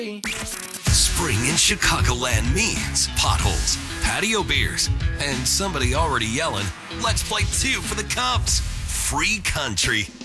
Spring in Chicagoland means potholes, patio beers, and somebody already yelling, "Let's play two for the Cubs." Free country.